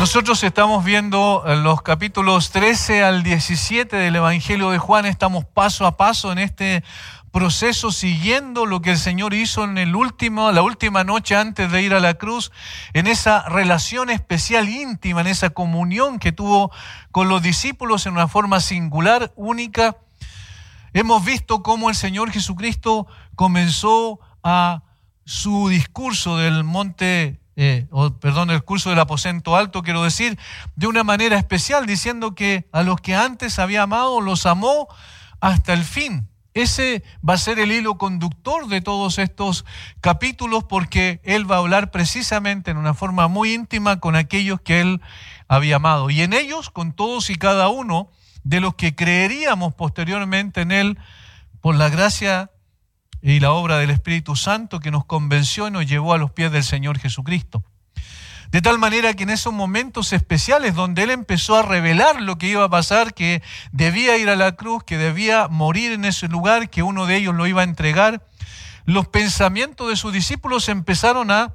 Nosotros estamos viendo los capítulos 13 al 17 del Evangelio de Juan. Estamos paso a paso en este proceso, siguiendo lo que el Señor hizo en la última noche antes de ir a la cruz, en esa relación especial, íntima, en esa comunión que tuvo con los discípulos en una forma singular, única. Hemos visto cómo el Señor Jesucristo comenzó a su discurso del monte, el curso del aposento alto, quiero decir, de una manera especial, diciendo que a los que antes había amado, los amó hasta el fin. Ese va a ser el hilo conductor de todos estos capítulos, porque Él va a hablar precisamente en una forma muy íntima con aquellos que Él había amado. Y en ellos, con todos y cada uno de los que creeríamos posteriormente en Él, por la gracia y la obra del Espíritu Santo que nos convenció y nos llevó a los pies del Señor Jesucristo. De tal manera que en esos momentos especiales donde Él empezó a revelar lo que iba a pasar, que debía ir a la cruz, que debía morir en ese lugar, que uno de ellos lo iba a entregar, los pensamientos de sus discípulos empezaron a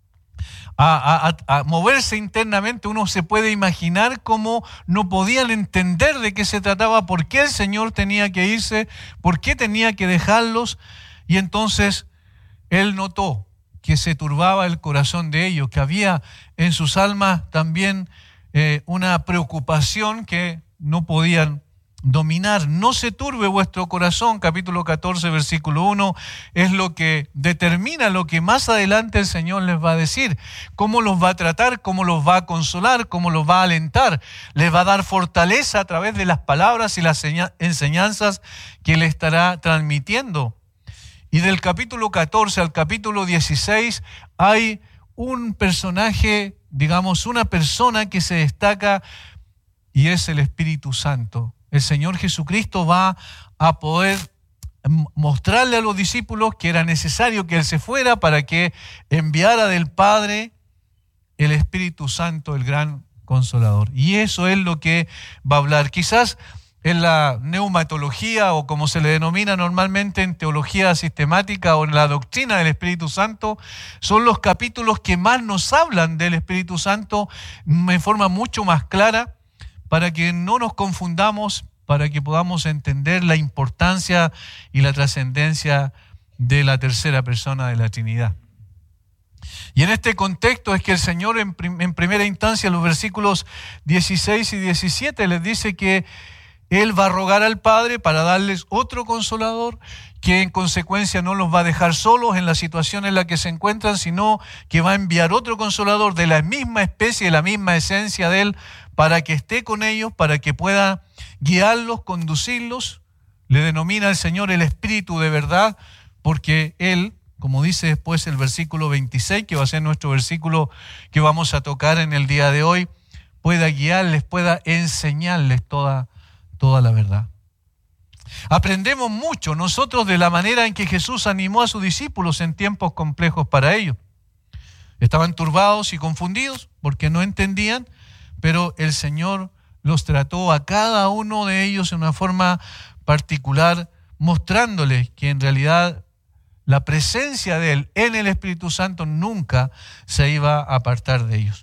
moverse internamente. Uno se puede imaginar cómo no podían entender de qué se trataba, por qué el Señor tenía que irse, por qué tenía que dejarlos. Y entonces Él notó que se turbaba el corazón de ellos, que había en sus almas también una preocupación que no podían dominar. No se turbe vuestro corazón, capítulo 14, versículo 1, es lo que determina lo que más adelante el Señor les va a decir, cómo los va a tratar, cómo los va a consolar, cómo los va a alentar, les va a dar fortaleza a través de las palabras y las enseñanzas que le estará transmitiendo. Y del capítulo 14 al capítulo 16 hay un personaje, digamos, una persona que se destaca, y es el Espíritu Santo. El Señor Jesucristo va a poder mostrarle a los discípulos que era necesario que Él se fuera para que enviara del Padre el Espíritu Santo, el gran Consolador. Y eso es lo que va a hablar. Quizás en la neumatología, o como se le denomina normalmente en teología sistemática o en la doctrina del Espíritu Santo, son los capítulos que más nos hablan del Espíritu Santo en forma mucho más clara, para que no nos confundamos, para que podamos entender la importancia y la trascendencia de la tercera persona de la Trinidad. Y en este contexto es que el Señor en primera instancia, en los versículos 16 y 17, les dice que Él va a rogar al Padre para darles otro Consolador, que en consecuencia no los va a dejar solos en la situación en la que se encuentran, sino que va a enviar otro Consolador de la misma especie, de la misma esencia de Él, para que esté con ellos, para que pueda guiarlos, conducirlos. Le denomina el Señor el Espíritu de verdad, porque Él, como dice después el versículo 26, que va a ser nuestro versículo que vamos a tocar en el día de hoy, pueda guiarles, pueda enseñarles toda la verdad. Aprendemos mucho nosotros de la manera en que Jesús animó a sus discípulos en tiempos complejos para ellos. Estaban turbados y confundidos porque no entendían, pero el Señor los trató a cada uno de ellos de una forma particular, mostrándoles que en realidad la presencia de Él en el Espíritu Santo nunca se iba a apartar de ellos.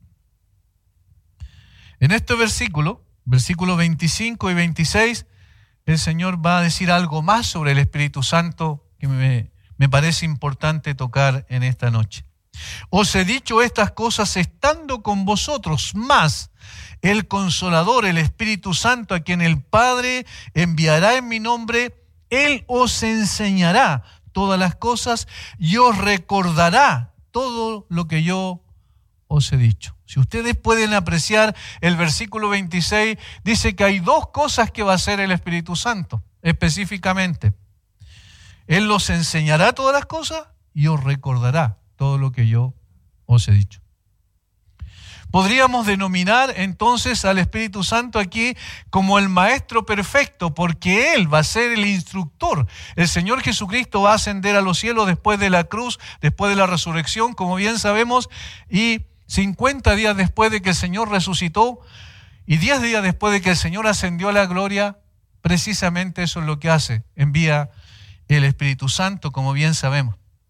En este versículos 25 y 26, el Señor va a decir algo más sobre el Espíritu Santo que me parece importante tocar en esta noche. Os he dicho estas cosas estando con vosotros, mas el Consolador, el Espíritu Santo, a quien el Padre enviará en mi nombre, Él os enseñará todas las cosas y os recordará todo lo que yo os he dicho. Si ustedes pueden apreciar el versículo 26, dice que hay dos cosas que va a hacer el Espíritu Santo, específicamente. Él los enseñará todas las cosas y os recordará todo lo que yo os he dicho. Podríamos denominar entonces al Espíritu Santo aquí como el Maestro perfecto, porque Él va a ser el instructor. El Señor Jesucristo va a ascender a los cielos después de la cruz, después de la resurrección, como bien sabemos, y 50 días después de que el Señor resucitó y 10 días después de que el Señor ascendió a la gloria, precisamente eso es lo que hace, envía el Espíritu Santo, como bien sabemos.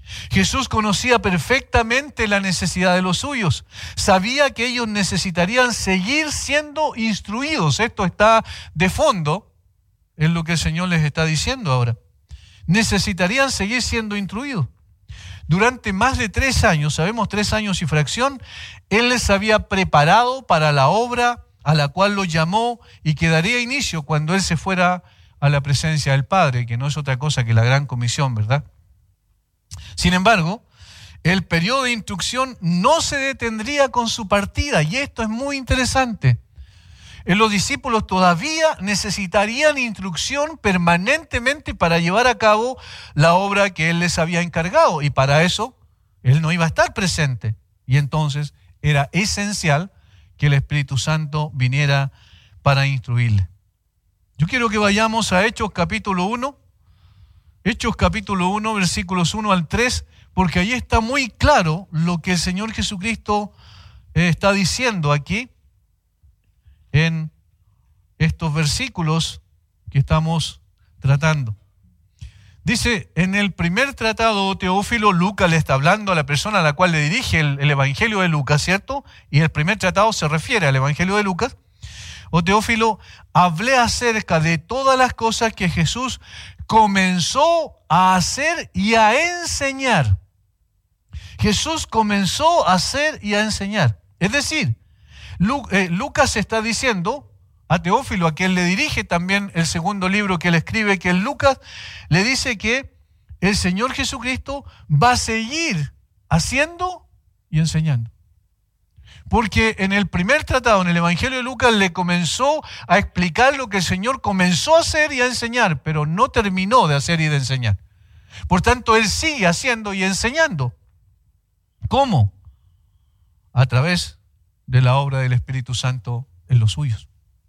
Jesús conocía perfectamente la necesidad de los suyos. Sabía que ellos necesitarían seguir siendo instruidos. Esto está de fondo en lo que el Señor les está diciendo ahora. Necesitarían seguir siendo instruidos. Durante más de 3 años, sabemos 3 años y fracción, Él les había preparado para la obra a la cual los llamó y que daría inicio cuando Él se fuera a la presencia del Padre, que no es otra cosa que la gran comisión, ¿verdad? Sin embargo, el periodo de instrucción no se detendría con su partida, y esto es muy interesante. Los discípulos todavía necesitarían instrucción permanentemente para llevar a cabo la obra que Él les había encargado, y para eso Él no iba a estar presente. Y entonces era esencial que el Espíritu Santo viniera para instruirle. Yo quiero que vayamos a Hechos capítulo 1. Hechos capítulo 1, versículos 1 al 3, porque ahí está muy claro lo que el Señor Jesucristo está diciendo aquí en estos versículos que estamos tratando. Dice, en el primer tratado, Teófilo, Lucas le está hablando a la persona a la cual le dirige el Evangelio de Lucas, ¿cierto? Y el primer tratado se refiere al Evangelio de Lucas. Oh Teófilo, hablé acerca de todas las cosas que Jesús comenzó a hacer y a enseñar. Jesús comenzó a hacer y a enseñar. Es decir, Lucas está diciendo a Teófilo, a quien le dirige también el segundo libro que él escribe, que es Lucas, le dice que el Señor Jesucristo va a seguir haciendo y enseñando. Porque en el primer tratado, en el Evangelio de Lucas, le comenzó a explicar lo que el Señor comenzó a hacer y a enseñar, pero no terminó de hacer y de enseñar. Por tanto, Él sigue haciendo y enseñando. ¿Cómo? A través de la obra del Espíritu Santo en los suyos.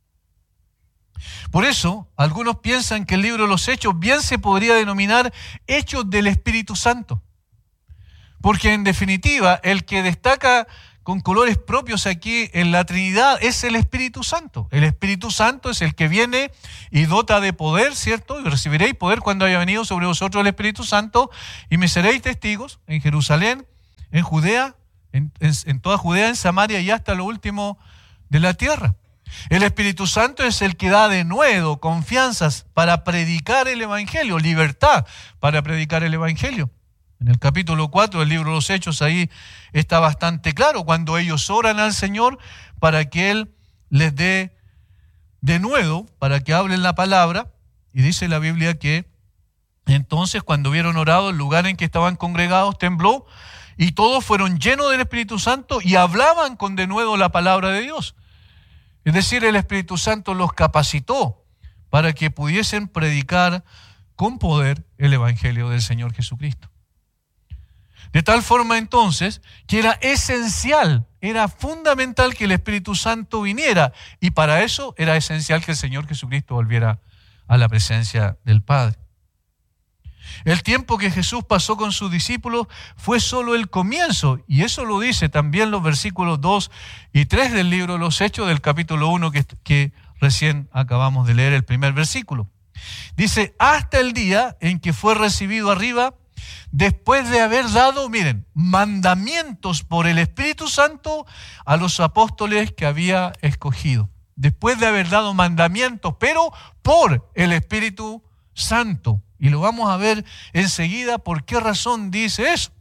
Por eso, algunos piensan que el libro de los Hechos bien se podría denominar Hechos del Espíritu Santo. Porque en definitiva, el que destaca con colores propios aquí en la Trinidad es el Espíritu Santo. El Espíritu Santo es el que viene y dota de poder, ¿cierto? Y recibiréis poder cuando haya venido sobre vosotros el Espíritu Santo, y me seréis testigos en Jerusalén, en Judea, en toda Judea, en Samaria y hasta lo último de la tierra. El Espíritu Santo es el que da denuedo, confianzas para predicar el Evangelio, libertad para predicar el Evangelio. En el capítulo 4 del libro de los Hechos, ahí está bastante claro, cuando ellos oran al Señor para que Él les dé denuedo, para que hablen la palabra, y dice la Biblia que entonces cuando hubieron orado, el lugar en que estaban congregados tembló, y todos fueron llenos del Espíritu Santo y hablaban con denuedo la palabra de Dios. Es decir, el Espíritu Santo los capacitó para que pudiesen predicar con poder el Evangelio del Señor Jesucristo. De tal forma entonces que era esencial, era fundamental que el Espíritu Santo viniera, y para eso era esencial que el Señor Jesucristo volviera a la presencia del Padre. El tiempo que Jesús pasó con sus discípulos fue solo el comienzo, y eso lo dice también los versículos 2 y 3 del libro de los Hechos del capítulo 1 que recién acabamos de leer el primer versículo. Dice, hasta el día en que fue recibido arriba, después de haber dado, miren, mandamientos por el Espíritu Santo a los apóstoles que había escogido. Después de haber dado mandamientos, pero por el Espíritu Santo. Y lo vamos a ver enseguida por qué razón dice eso.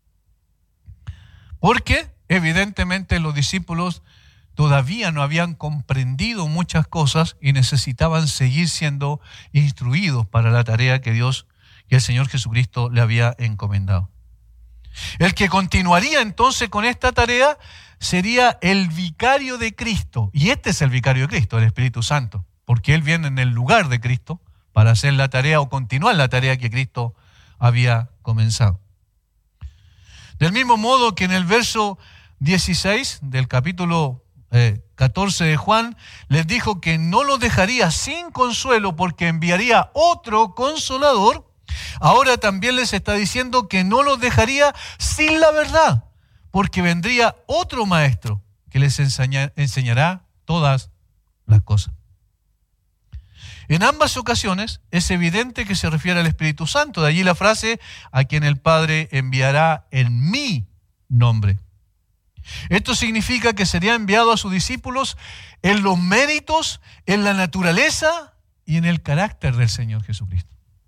Porque evidentemente los discípulos todavía no habían comprendido muchas cosas y necesitaban seguir siendo instruidos para la tarea que el Señor Jesucristo le había encomendado. El que continuaría entonces con esta tarea sería el vicario de Cristo. Y este es el vicario de Cristo, el Espíritu Santo, porque Él viene en el lugar de Cristo para hacer la tarea o continuar la tarea que Cristo había comenzado. Del mismo modo que en el verso 16 del capítulo 14 de Juan, les dijo que no los dejaría sin consuelo porque enviaría otro consolador. Ahora también les está diciendo que no los dejaría sin la verdad, porque vendría otro maestro que les enseñará todas las cosas. En ambas ocasiones es evidente que se refiere al Espíritu Santo. De allí la frase, a quien el Padre enviará en mi nombre. Esto significa que sería enviado a sus discípulos en los méritos, en la naturaleza y en el carácter del Señor Jesucristo.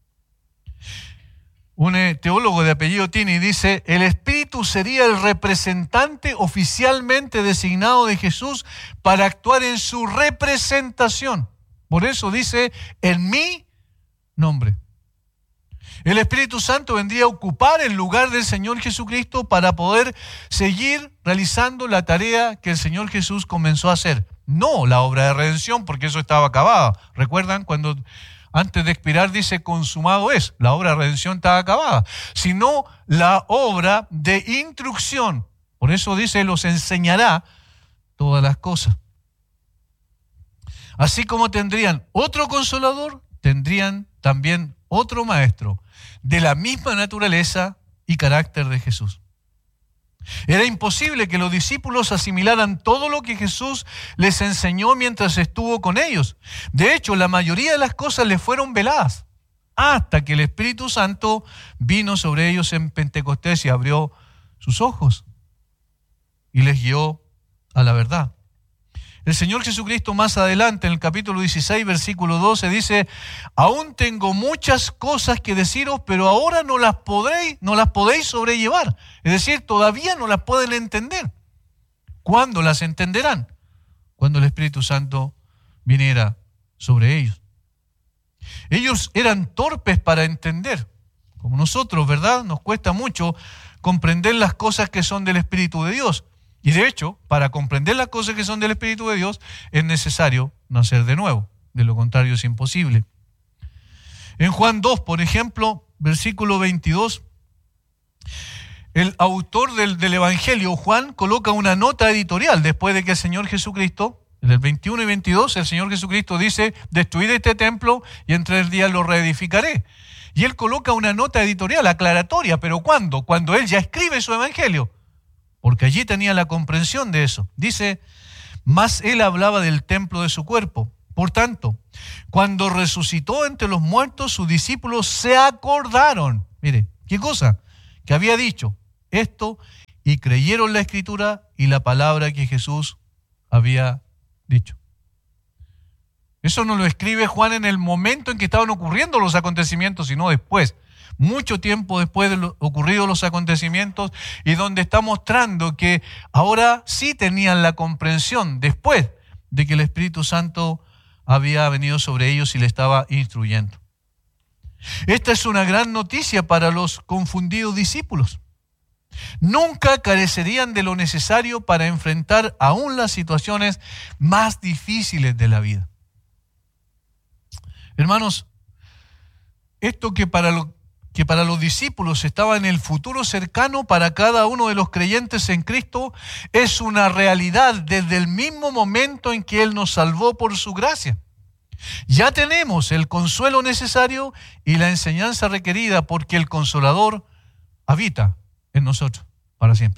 Un teólogo de apellido Tini dice: el Espíritu sería el representante oficialmente designado de Jesús para actuar en su representación. Por eso dice, en mi nombre. El Espíritu Santo vendría a ocupar el lugar del Señor Jesucristo para poder seguir realizando la tarea que el Señor Jesús comenzó a hacer. No la obra de redención, porque eso estaba acabado. ¿Recuerdan cuando antes de expirar dice consumado es? La obra de redención estaba acabada. Sino la obra de instrucción. Por eso dice, los enseñará todas las cosas. Así como tendrían otro consolador, tendrían también otro maestro de la misma naturaleza y carácter de Jesús. Era imposible que los discípulos asimilaran todo lo que Jesús les enseñó mientras estuvo con ellos. De hecho, la mayoría de las cosas les fueron veladas hasta que el Espíritu Santo vino sobre ellos en Pentecostés y abrió sus ojos y les guió a la verdad. El Señor Jesucristo más adelante, en el capítulo 16, versículo 12, dice: aún tengo muchas cosas que deciros, pero ahora no las podéis sobrellevar. Es decir, todavía no las pueden entender. ¿Cuándo las entenderán? Cuando el Espíritu Santo viniera sobre ellos. Ellos eran torpes para entender, como nosotros, ¿verdad? Nos cuesta mucho comprender las cosas que son del Espíritu de Dios. Y de hecho, para comprender las cosas que son del Espíritu de Dios, es necesario nacer de nuevo. De lo contrario es imposible. En Juan 2, por ejemplo, versículo 22, el autor del Evangelio, Juan, coloca una nota editorial después de que el Señor Jesucristo, en el 21 y 22, el Señor Jesucristo dice: destruid este templo y en 3 días lo reedificaré. Y él coloca una nota editorial aclaratoria. ¿Pero cuándo? Cuando él ya escribe su Evangelio. Porque allí tenía la comprensión de eso. Dice: mas él hablaba del templo de su cuerpo. Por tanto, cuando resucitó entre los muertos, sus discípulos se acordaron. Mire, ¿qué cosa? Que había dicho esto y creyeron la Escritura y la palabra que Jesús había dicho. Eso no lo escribe Juan en el momento en que estaban ocurriendo los acontecimientos, sino después. Mucho tiempo después de ocurridos los acontecimientos, y donde está mostrando que ahora sí tenían la comprensión después de que el Espíritu Santo había venido sobre ellos y le estaba instruyendo. Esta es una gran noticia para los confundidos discípulos. Nunca carecerían de lo necesario para enfrentar aún las situaciones más difíciles de la vida. Hermanos, esto que para los discípulos estaba en el futuro cercano, para cada uno de los creyentes en Cristo es una realidad desde el mismo momento en que Él nos salvó por su gracia. Ya tenemos el consuelo necesario y la enseñanza requerida, porque el Consolador habita en nosotros para siempre.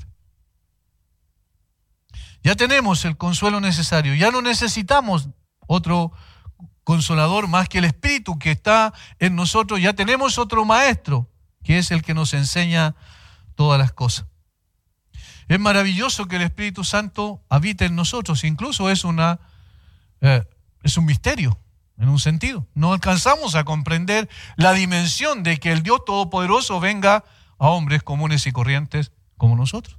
Ya tenemos el consuelo necesario, ya no necesitamos otro Consolador más que el Espíritu que está en nosotros. Ya tenemos otro Maestro, que es el que nos enseña todas las cosas. Es maravilloso que el Espíritu Santo habite en nosotros. Incluso es un misterio, en un sentido. No alcanzamos a comprender la dimensión de que el Dios Todopoderoso venga a hombres comunes y corrientes como nosotros.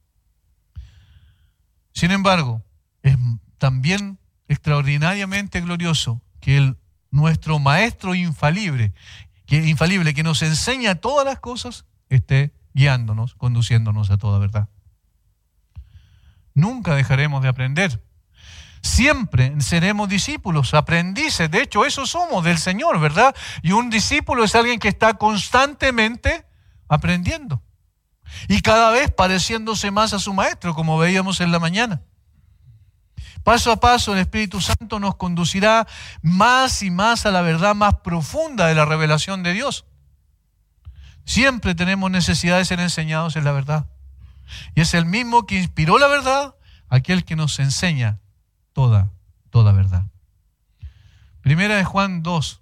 Sin embargo, es también extraordinariamente glorioso que nuestro Maestro infalible, que nos enseña todas las cosas, esté guiándonos, conduciéndonos a toda verdad. Nunca dejaremos de aprender. Siempre seremos discípulos, aprendices. De hecho, eso somos del Señor, ¿verdad? Y un discípulo es alguien que está constantemente aprendiendo. Y cada vez pareciéndose más a su Maestro, como veíamos en la mañana. Paso a paso el Espíritu Santo nos conducirá más y más a la verdad más profunda de la revelación de Dios. Siempre tenemos necesidad de ser enseñados en la verdad. Y es el mismo que inspiró la verdad, aquel que nos enseña toda verdad. Primera de Juan 2.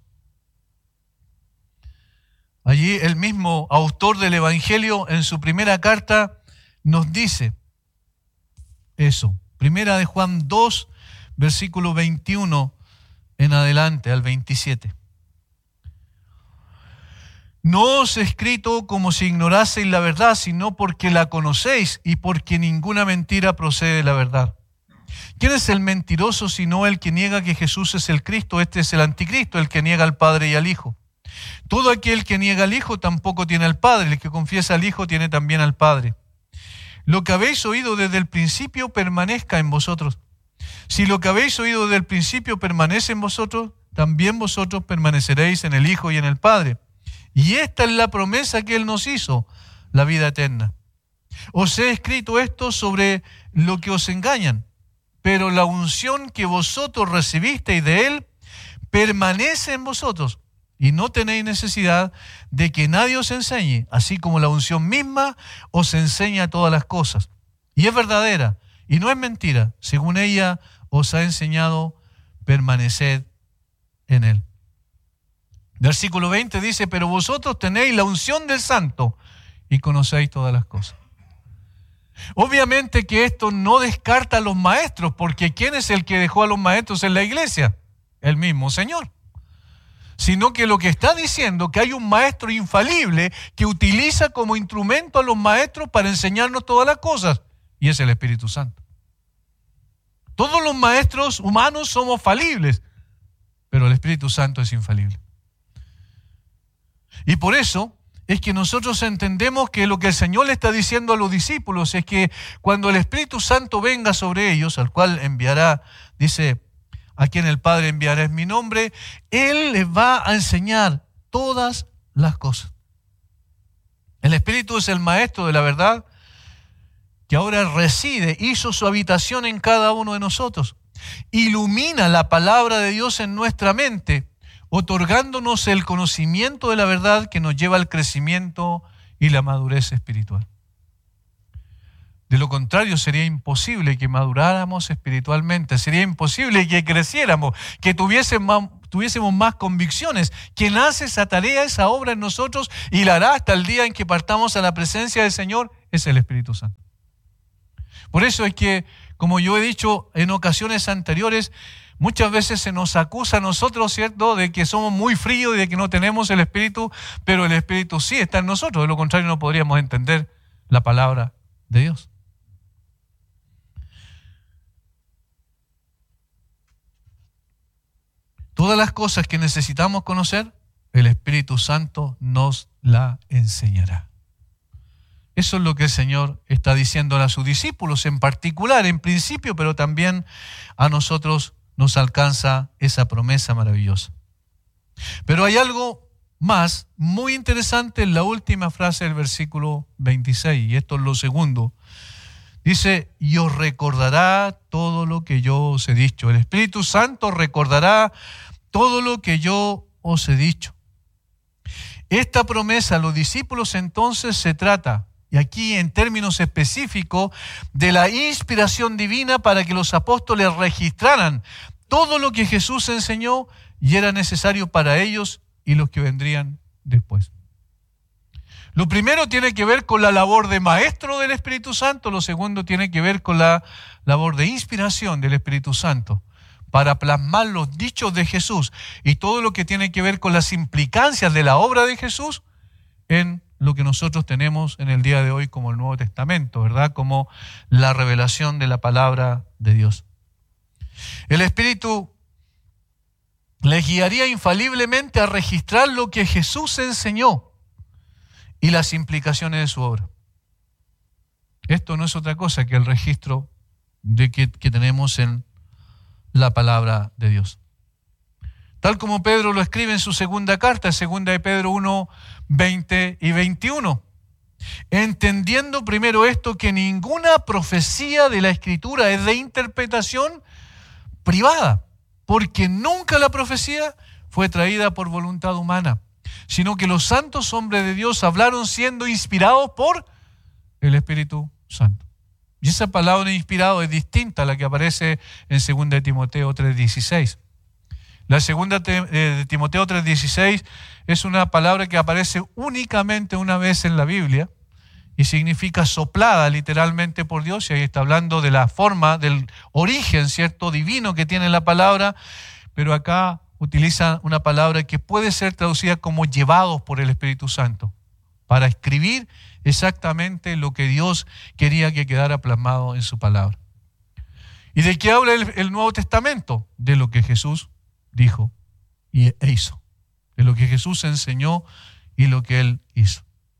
Allí el mismo autor del Evangelio en su primera carta nos dice eso. Primera de Juan 2, versículo 21 en adelante al 27. No os he escrito como si ignoraseis la verdad, sino porque la conocéis y porque ninguna mentira procede de la verdad. ¿Quién es el mentiroso sino el que niega que Jesús es el Cristo? Este es el anticristo, el que niega al Padre y al Hijo. Todo aquel que niega al Hijo tampoco tiene al Padre. El que confiesa al Hijo tiene también al Padre. Lo que habéis oído desde el principio permanezca en vosotros. Si lo que habéis oído desde el principio permanece en vosotros, también vosotros permaneceréis en el Hijo y en el Padre. Y esta es la promesa que Él nos hizo, la vida eterna. Os he escrito esto sobre lo que os engañan, pero la unción que vosotros recibisteis de Él permanece en vosotros. Y no tenéis necesidad de que nadie os enseñe, así como la unción misma os enseña todas las cosas. Y es verdadera, y no es mentira. Según ella os ha enseñado, permaneced en Él. Versículo 20 dice, pero vosotros tenéis la unción del Santo y conocéis todas las cosas. Obviamente que esto no descarta a los maestros, porque ¿quién es el que dejó a los maestros en la iglesia? El mismo Señor. Sino que lo que está diciendo que hay un maestro infalible que utiliza como instrumento a los maestros para enseñarnos todas las cosas, y es el Espíritu Santo. Todos los maestros humanos somos falibles, pero el Espíritu Santo es infalible. Y por eso es que nosotros entendemos que lo que el Señor le está diciendo a los discípulos es que cuando el Espíritu Santo venga sobre ellos, al cual enviará, dice, a quien el Padre enviará en mi nombre, Él les va a enseñar todas las cosas. El Espíritu es el Maestro de la verdad que ahora reside, hizo su habitación en cada uno de nosotros. Ilumina la palabra de Dios en nuestra mente, otorgándonos el conocimiento de la verdad que nos lleva al crecimiento y la madurez espiritual. De lo contrario, sería imposible que maduráramos espiritualmente, sería imposible que creciéramos, que tuviésemos más convicciones. Quien hace esa tarea, esa obra en nosotros y la hará hasta el día en que partamos a la presencia del Señor, es el Espíritu Santo. Por eso es que, como yo he dicho en ocasiones anteriores, muchas veces se nos acusa a nosotros, ¿cierto?, de que somos muy fríos y de que no tenemos el Espíritu, pero el Espíritu sí está en nosotros. De lo contrario, no podríamos entender la palabra de Dios. Todas las cosas que necesitamos conocer, el Espíritu Santo nos la enseñará. Eso es lo que el Señor está diciendo a sus discípulos en particular, en principio, pero también a nosotros nos alcanza esa promesa maravillosa. Pero hay algo más muy interesante en la última frase del versículo 26, y esto es lo segundo. Dice, y os recordará todo lo que yo os he dicho. El Espíritu Santo recordará todo lo que yo os he dicho. Esta promesa a los discípulos entonces se trata, y aquí en términos específicos, de la inspiración divina para que los apóstoles registraran todo lo que Jesús enseñó y era necesario para ellos y los que vendrían después. Lo primero tiene que ver con la labor de maestro del Espíritu Santo, lo segundo tiene que ver con la labor de inspiración del Espíritu Santo para plasmar los dichos de Jesús y todo lo que tiene que ver con las implicancias de la obra de Jesús en lo que nosotros tenemos en el día de hoy como el Nuevo Testamento, ¿verdad? Como la revelación de la palabra de Dios. El Espíritu les guiaría infaliblemente a registrar lo que Jesús enseñó y las implicaciones de su obra. Esto no es otra cosa que el registro de que tenemos en la palabra de Dios. Tal como Pedro lo escribe en su segunda carta, segunda de Pedro 1, 20 y 21. Entendiendo primero esto, que ninguna profecía de la Escritura es de interpretación privada, porque nunca la profecía fue traída por voluntad humana, sino que los santos hombres de Dios hablaron siendo inspirados por el Espíritu Santo. Y esa palabra inspirado es distinta a la que aparece en 2 de Timoteo 3:16. La segunda de Timoteo 3:16 es una palabra que aparece únicamente una vez en la Biblia y significa soplada literalmente por Dios, y ahí está hablando de la forma, del origen, ¿cierto?, divino que tiene la palabra, pero acá utiliza una palabra que puede ser traducida como llevados por el Espíritu Santo, para escribir exactamente lo que Dios quería que quedara plasmado en su palabra. ¿Y de qué habla el Nuevo Testamento? De lo que Jesús dijo e hizo, de lo que Jesús enseñó y lo que Él hizo.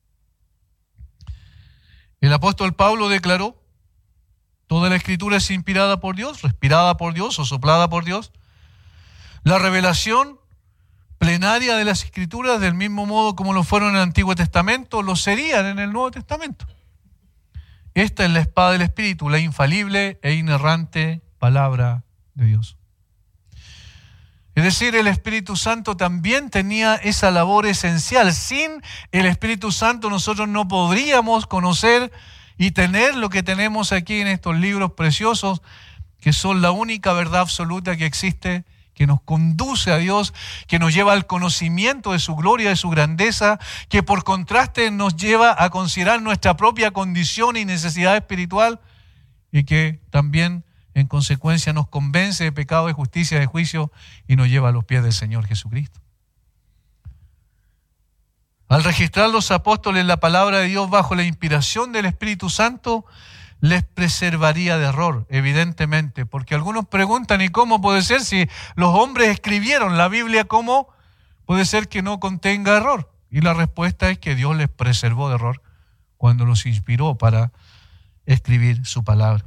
El apóstol Pablo declaró: toda la Escritura es inspirada por Dios, respirada por Dios o soplada por Dios. La revelación plenaria de las Escrituras, del mismo modo como lo fueron en el Antiguo Testamento, lo serían en el Nuevo Testamento. Esta es la espada del Espíritu, la infalible e inerrante palabra de Dios. Es decir, el Espíritu Santo también tenía esa labor esencial. Sin el Espíritu Santo nosotros no podríamos conocer y tener lo que tenemos aquí en estos libros preciosos, que son la única verdad absoluta que existe, que nos conduce a Dios, que nos lleva al conocimiento de su gloria, de su grandeza, que por contraste nos lleva a considerar nuestra propia condición y necesidad espiritual, y que también en consecuencia nos convence de pecado, de justicia, de juicio, y nos lleva a los pies del Señor Jesucristo. Al registrar los apóstoles la palabra de Dios bajo la inspiración del Espíritu Santo, les preservaría de error, evidentemente, porque algunos preguntan: ¿y cómo puede ser si los hombres escribieron la Biblia? ¿Cómo puede ser que no contenga error? Y la respuesta es que Dios les preservó de error cuando los inspiró para escribir su palabra.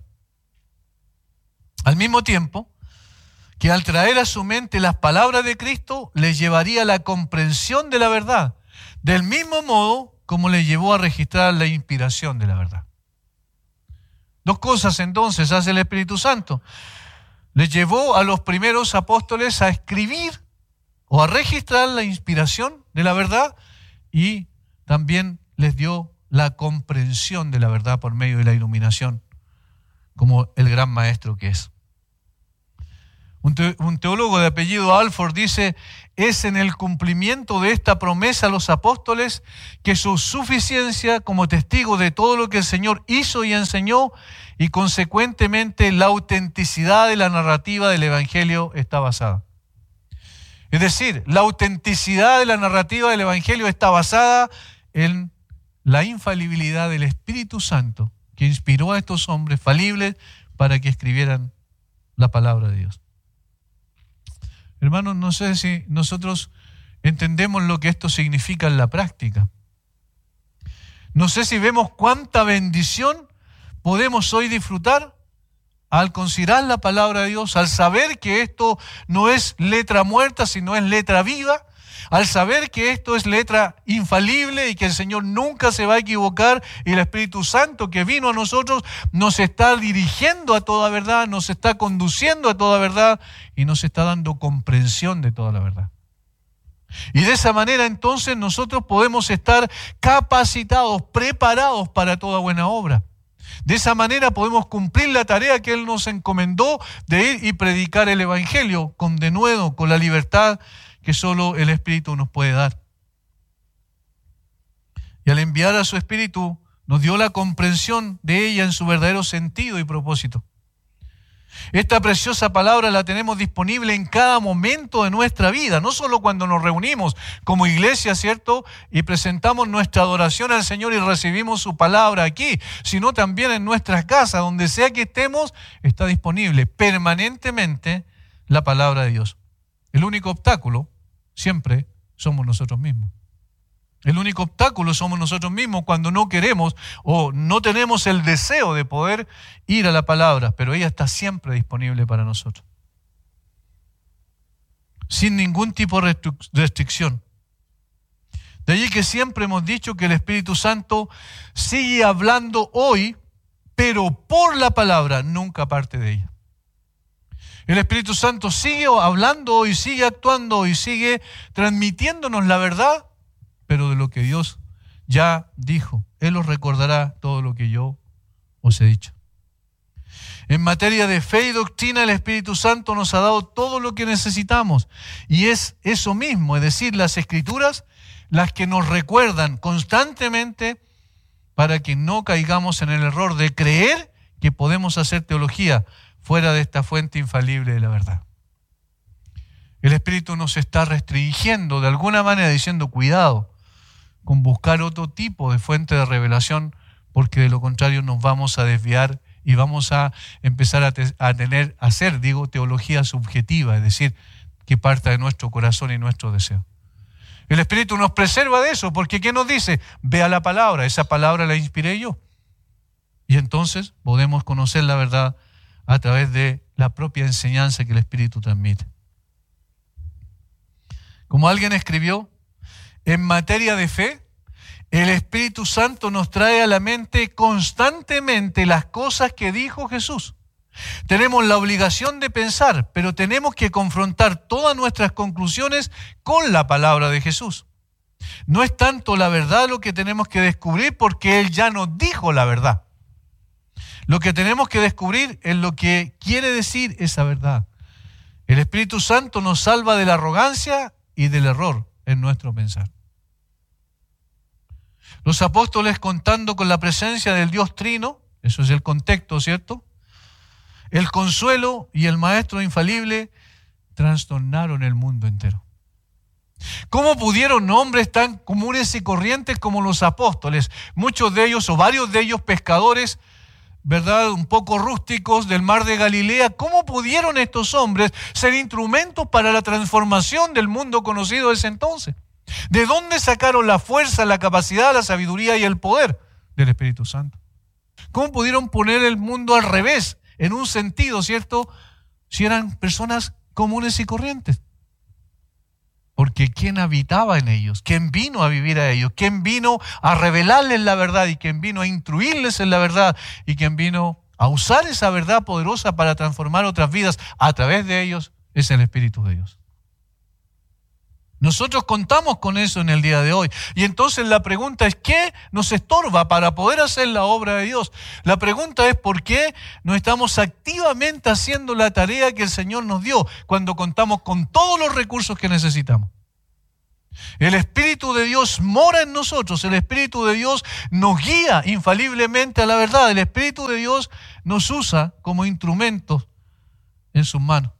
Al mismo tiempo que al traer a su mente las palabras de Cristo, les llevaría a la comprensión de la verdad, del mismo modo como les llevó a registrar la inspiración de la verdad. Dos cosas entonces hace el Espíritu Santo. Les llevó a los primeros apóstoles a escribir o a registrar la inspiración de la verdad, y también les dio la comprensión de la verdad por medio de la iluminación, como el gran maestro que es. Un teólogo de apellido Alford dice: es en el cumplimiento de esta promesa a los apóstoles que su suficiencia como testigo de todo lo que el Señor hizo y enseñó, y consecuentemente la autenticidad de la narrativa del Evangelio está basada. Es decir, la autenticidad de la narrativa del Evangelio está basada en la infalibilidad del Espíritu Santo, que inspiró a estos hombres falibles para que escribieran la palabra de Dios. Hermanos, no sé si nosotros entendemos lo que esto significa en la práctica. No sé si vemos cuánta bendición podemos hoy disfrutar al considerar la palabra de Dios, al saber que esto no es letra muerta, sino es letra viva, al saber que esto es letra infalible y que el Señor nunca se va a equivocar, y el Espíritu Santo que vino a nosotros nos está dirigiendo a toda verdad, nos está conduciendo a toda verdad y nos está dando comprensión de toda la verdad. Y de esa manera entonces nosotros podemos estar capacitados, preparados para toda buena obra. De esa manera podemos cumplir la tarea que Él nos encomendó de ir y predicar el Evangelio con denuedo, con la libertad que solo el Espíritu nos puede dar. Y al enviar a su Espíritu nos dio la comprensión de ella en su verdadero sentido y propósito. Esta preciosa palabra la tenemos disponible en cada momento de nuestra vida, no solo cuando nos reunimos como iglesia, ¿cierto?, y presentamos nuestra adoración al Señor y recibimos su palabra aquí, sino también en nuestras casas, donde sea que estemos, está disponible permanentemente la palabra de Dios. El único obstáculo siempre somos nosotros mismos. El único obstáculo somos nosotros mismos cuando no queremos o no tenemos el deseo de poder ir a la palabra, pero ella está siempre disponible para nosotros, sin ningún tipo de restricción. De allí que siempre hemos dicho que el Espíritu Santo sigue hablando hoy, pero por la palabra, nunca parte de ella. El Espíritu Santo sigue hablando hoy, sigue actuando hoy, sigue transmitiéndonos la verdad, pero de lo que Dios ya dijo. Él os recordará todo lo que yo os he dicho. En materia de fe y doctrina, el Espíritu Santo nos ha dado todo lo que necesitamos. Y es eso mismo, es decir, las Escrituras, las que nos recuerdan constantemente para que no caigamos en el error de creer que podemos hacer teología fuera de esta fuente infalible de la verdad. El Espíritu nos está restringiendo de alguna manera, diciendo cuidado con buscar otro tipo de fuente de revelación, porque de lo contrario nos vamos a desviar y vamos a empezar a hacer teología subjetiva, es decir, que parta de nuestro corazón y nuestro deseo. El Espíritu nos preserva de eso, porque ¿qué nos dice? Vea la palabra, esa palabra la inspiré yo. Y entonces podemos conocer la verdad a través de la propia enseñanza que el Espíritu transmite. Como alguien escribió, en materia de fe, el Espíritu Santo nos trae a la mente constantemente las cosas que dijo Jesús. Tenemos la obligación de pensar, pero tenemos que confrontar todas nuestras conclusiones con la palabra de Jesús. No es tanto la verdad lo que tenemos que descubrir, porque Él ya nos dijo la verdad. Lo que tenemos que descubrir es lo que quiere decir esa verdad. El Espíritu Santo nos salva de la arrogancia y del error en nuestro pensar. Los apóstoles, contando con la presencia del Dios Trino, eso es el contexto, ¿cierto? El consuelo y el Maestro infalible trastornaron el mundo entero. ¿Cómo pudieron hombres tan comunes y corrientes como los apóstoles, muchos de ellos o varios de ellos pescadores, ¿verdad?, un poco rústicos del mar de Galilea, cómo pudieron estos hombres ser instrumentos para la transformación del mundo conocido de ese entonces? ¿De dónde sacaron la fuerza, la capacidad, la sabiduría y el poder? Del Espíritu Santo. ¿Cómo pudieron poner el mundo al revés, en un sentido, ¿cierto?, si eran personas comunes y corrientes? Porque ¿quién habitaba en ellos? ¿Quién vino a vivir a ellos? ¿Quién vino a revelarles la verdad? ¿Y quién vino a instruirles en la verdad? ¿Y quién vino a usar esa verdad poderosa para transformar otras vidas a través de ellos? Es el Espíritu de Dios. Nosotros contamos con eso en el día de hoy. Y entonces la pregunta es, ¿qué nos estorba para poder hacer la obra de Dios? La pregunta es, ¿por qué no estamos activamente haciendo la tarea que el Señor nos dio cuando contamos con todos los recursos que necesitamos? El Espíritu de Dios mora en nosotros. El Espíritu de Dios nos guía infaliblemente a la verdad. El Espíritu de Dios nos usa como instrumentos en sus manos.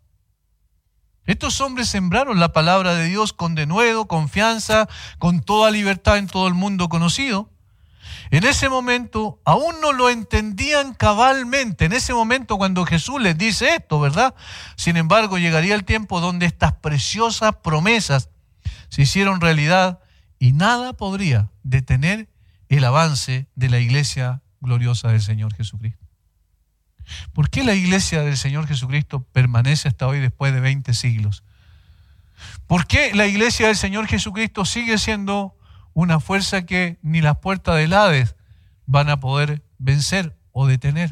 Estos hombres sembraron la palabra de Dios con denuedo, confianza, con toda libertad en todo el mundo conocido. En ese momento aún no lo entendían cabalmente. En ese momento cuando Jesús les dice esto, ¿verdad? Sin embargo, llegaría el tiempo donde estas preciosas promesas se hicieron realidad y nada podría detener el avance de la iglesia gloriosa del Señor Jesucristo. ¿Por qué la iglesia del Señor Jesucristo permanece hasta hoy después de 20 siglos? ¿Por qué la iglesia del Señor Jesucristo sigue siendo una fuerza que ni las puertas del Hades van a poder vencer o detener?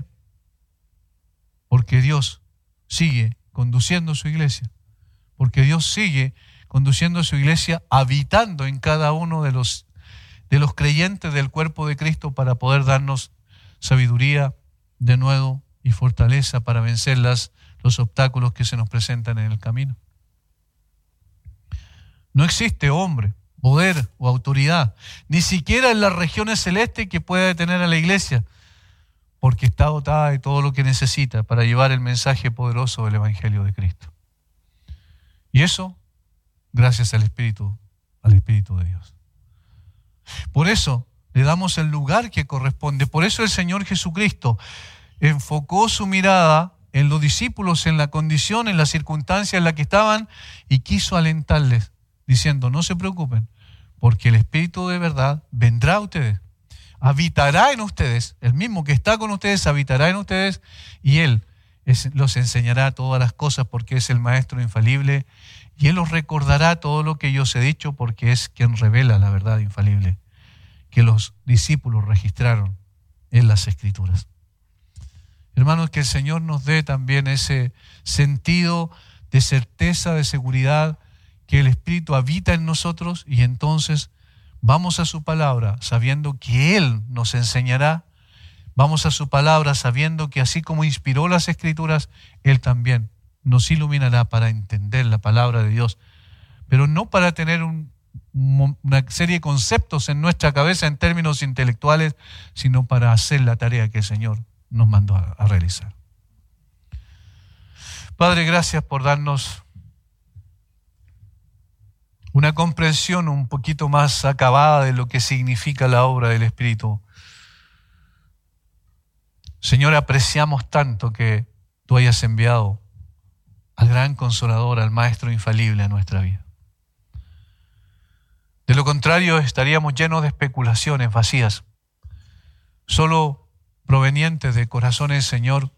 Porque Dios sigue conduciendo su iglesia. Porque Dios sigue conduciendo su iglesia, habitando en cada uno de los creyentes del cuerpo de Cristo para poder darnos sabiduría, denuedo y fortaleza para vencer los obstáculos que se nos presentan en el camino. No existe hombre, poder o autoridad, ni siquiera en las regiones celestes, que pueda detener a la iglesia, porque está dotada de todo lo que necesita para llevar el mensaje poderoso del Evangelio de Cristo. Y eso gracias al Espíritu de Dios. Por eso le damos el lugar que corresponde. Por eso el Señor Jesucristo enfocó su mirada en los discípulos, en la condición, en la circunstancia en la que estaban, y quiso alentarles, diciendo, no se preocupen, porque el Espíritu de verdad vendrá a ustedes, habitará en ustedes, el mismo que está con ustedes habitará en ustedes, y Él los enseñará todas las cosas, porque es el Maestro infalible, y Él os recordará todo lo que yo os he dicho, porque es quien revela la verdad infalible que los discípulos registraron en las Escrituras. Hermanos, que el Señor nos dé también ese sentido de certeza, de seguridad, que el Espíritu habita en nosotros, y entonces vamos a su palabra sabiendo que Él nos enseñará, Vamos a su palabra sabiendo que así como inspiró las Escrituras, Él también nos iluminará para entender la palabra de Dios, pero no para tener una serie de conceptos en nuestra cabeza en términos intelectuales, sino para hacer la tarea que el Señor nos mandó a realizar. Padre, gracias por darnos una comprensión un poquito más acabada de lo que significa la obra del Espíritu. Señor, apreciamos tanto que tú hayas enviado al gran Consolador, al Maestro infalible a nuestra vida. De lo contrario, estaríamos llenos de especulaciones vacías, solo provenientes de corazones, Señor,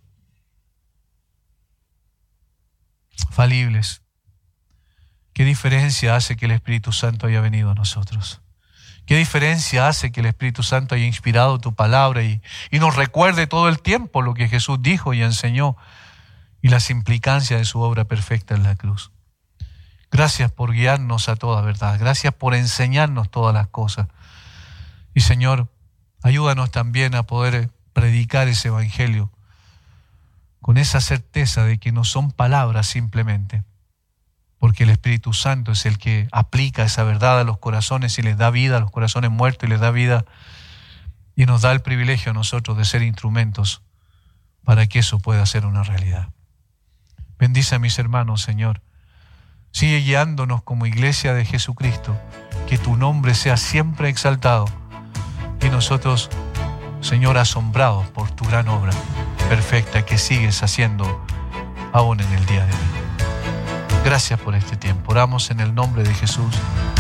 falibles. ¿Qué diferencia hace que el Espíritu Santo haya venido a nosotros? ¿Qué diferencia hace que el Espíritu Santo haya inspirado tu palabra y nos recuerde todo el tiempo lo que Jesús dijo y enseñó y las implicancias de su obra perfecta en la cruz? Gracias por guiarnos a toda verdad. Gracias por enseñarnos todas las cosas. Y Señor, ayúdanos también a poder predicar ese evangelio con esa certeza de que no son palabras simplemente, porque el Espíritu Santo es el que aplica esa verdad a los corazones y les da vida a los corazones muertos y les da vida y nos da el privilegio a nosotros de ser instrumentos para que eso pueda ser una realidad. Bendice a mis hermanos, Señor. Sigue guiándonos como iglesia de Jesucristo, que tu nombre sea siempre exaltado y nosotros, Señor, asombrados por tu gran obra perfecta que sigues haciendo aún en el día de hoy. Gracias por este tiempo. Oramos en el nombre de Jesús.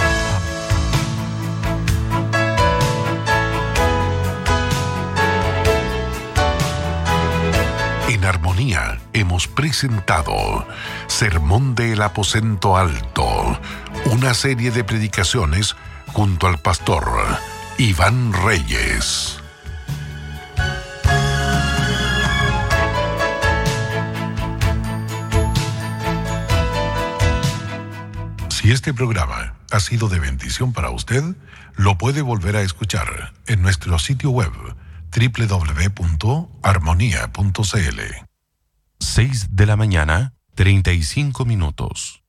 En Armonía hemos presentado Sermón del Aposento Alto, una serie de predicaciones junto al pastor Iván Reyes. Si este programa ha sido de bendición para usted, lo puede volver a escuchar en nuestro sitio web www.armonia.cl. 6 de la mañana, 35 minutos.